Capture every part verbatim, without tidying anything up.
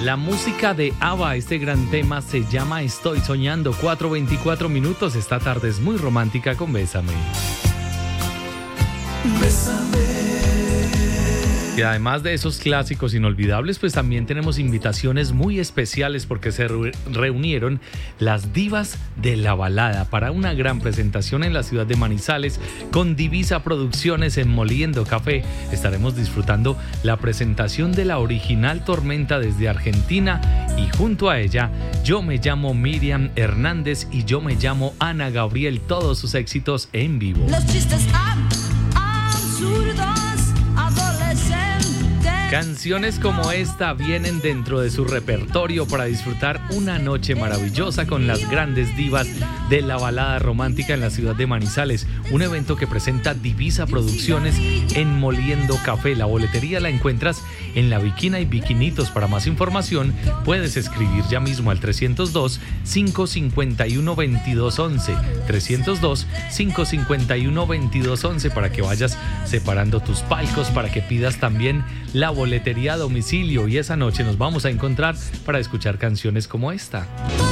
La música de ABBA, este gran tema se llama Estoy Soñando. Cuatro veinticuatro minutos, esta tarde es muy romántica con Bésame. Bésame. Y además de esos clásicos inolvidables, pues también tenemos invitaciones muy especiales porque se re- reunieron las divas de la balada para una gran presentación en la ciudad de Manizales con Divisa Producciones en Moliendo Café. Estaremos disfrutando la presentación de la original Tormenta desde Argentina y junto a ella Yo me llamo Miriam Hernández y Yo me llamo Ana Gabriel, todos sus éxitos en vivo. Los chistes ab- absurdos. Canciones como esta vienen dentro de su repertorio para disfrutar una noche maravillosa con las grandes divas de la balada romántica en la ciudad de Manizales. Un evento que presenta Divisa Producciones en Moliendo Café. La boletería la encuentras en La Bikina y Bikinitos. Para más información puedes escribir ya mismo al trescientos dos, cinco cinco uno, veintidós once. trescientos dos, cinco cinco uno, veintidós once para que vayas separando tus palcos, para que pidas también la boletería a domicilio y esa noche nos vamos a encontrar para escuchar canciones como esta.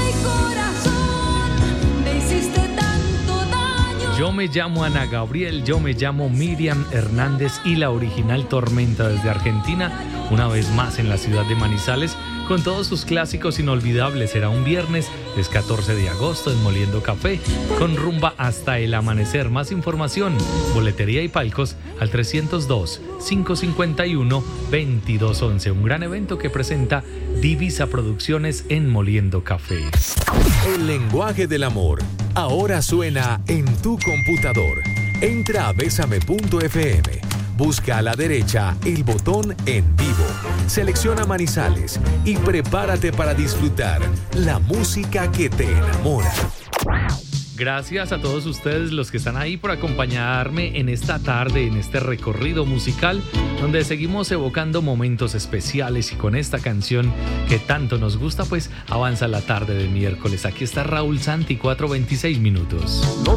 Yo me llamo Ana Gabriel, yo me llamo Miriam Hernández y la original Tormenta desde Argentina, una vez más en la ciudad de Manizales, con todos sus clásicos inolvidables. Será un viernes, es catorce de agosto en Moliendo Café, con rumba hasta el amanecer. Más información, boletería y palcos al trescientos dos, cinco cinco uno, veintidós once. Un gran evento que presenta Divisa Producciones en Moliendo Café. El lenguaje del amor ahora suena en tu computador. Entra a bésame punto efe eme. Busca a la derecha el botón En Vivo, selecciona Manizales y prepárate para disfrutar la música que te enamora. Gracias a todos ustedes los que están ahí por acompañarme en esta tarde, en este recorrido musical, donde seguimos evocando momentos especiales y con esta canción que tanto nos gusta, pues avanza la tarde de miércoles. Aquí está Raúl Santi, cuatro veintiséis minutos. No